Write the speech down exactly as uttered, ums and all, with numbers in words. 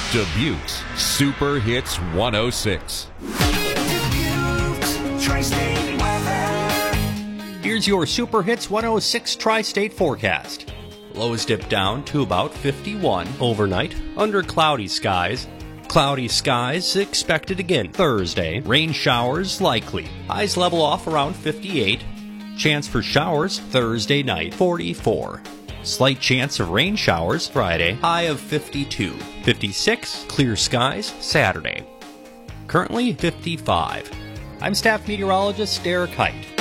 Dubuque's Super Hits one oh six. Dubuque's Tri-State weather. Here's your Super Hits one oh six Tri-State forecast. Lows dip down to about fifty-one overnight under cloudy skies. Cloudy skies expected again Thursday. Rain showers likely. Highs level off around fifty-eight. Chance for showers Thursday night, forty-four. Slight chance of rain showers Friday, high of fifty-two. fifty-six, clear skies Saturday. Currently fifty-five. I'm staff meteorologist Derek Height.